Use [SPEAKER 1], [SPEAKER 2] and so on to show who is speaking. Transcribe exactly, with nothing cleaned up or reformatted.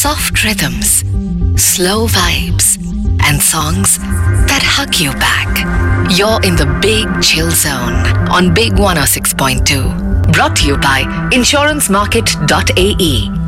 [SPEAKER 1] soft rhythms, slow vibes, and songs that hug you back. You're in the Big Chill Zone on Big one oh six point two. Brought to you by insurance market dot a e.